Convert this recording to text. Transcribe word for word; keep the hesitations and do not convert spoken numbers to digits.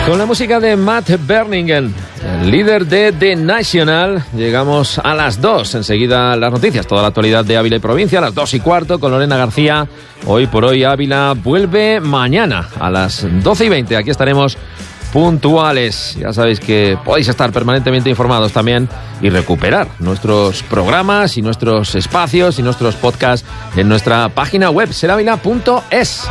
Con la música de Matt Berningen, el líder de The National, llegamos a las dos. Enseguida las noticias, toda la actualidad de Ávila y provincia, a las dos y cuarto con Lorena García. Hoy por hoy Ávila vuelve mañana a las doce y veinte. Aquí estaremos puntuales. Ya sabéis que podéis estar permanentemente informados también y recuperar nuestros programas y nuestros espacios y nuestros podcasts en nuestra página web ser avila punto es.